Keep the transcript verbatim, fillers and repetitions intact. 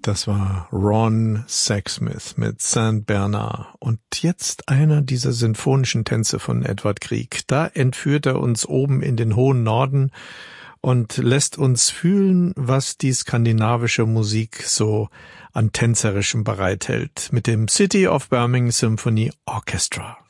Das war Ron Sexsmith mit Saint Bernard. Und jetzt einer dieser sinfonischen Tänze von Edvard Grieg. Da entführt er uns oben in den hohen Norden und lässt uns fühlen, was die skandinavische Musik so an Tänzerischem bereithält. Mit dem City of Birmingham Symphony Orchestra.